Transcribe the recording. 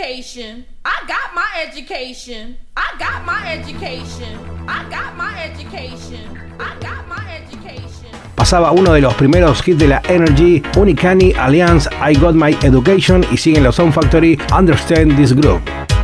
education. I got my education. I got my education. I got my education. I got my education. Pasaba uno de los primeros hits de la Energy, Unicani, Alliance, I Got My Education, y siguen los Sound Factory, Understand This Group.